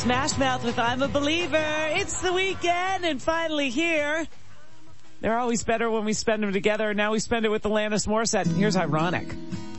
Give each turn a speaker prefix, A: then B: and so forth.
A: Smash Mouth with I'm a Believer. It's the weekend and finally here. They're always better when we spend them together. Now we spend it with Alanis Morissette. Here's ironic.